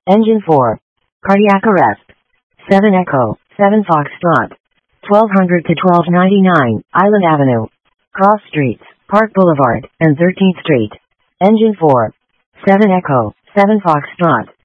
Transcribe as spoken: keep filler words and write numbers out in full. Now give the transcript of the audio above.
Engine four. Cardiac arrest. seven Echo, seven Foxtrot. twelve hundred to twelve ninety-nine, Island Avenue. Cross Streets, Park Boulevard, and thirteenth Street. Engine four. seven Echo, seven Foxtrot.